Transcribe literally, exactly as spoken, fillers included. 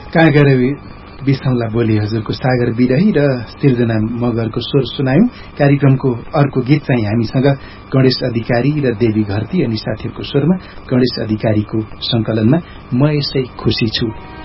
कहाँ गएर बिस्तौँला बोली हजुरको सागर बिरही र सिर्जना मगरको स्वर सुनायौं। कार्यक्रमको अर्को गीत चाहिँ हामीसँग गणेश अधिकारी र देवी घरती अनि साथीहरूको स्वरमा गणेश अधिकारीको संकलनमा म यसै खुशी छु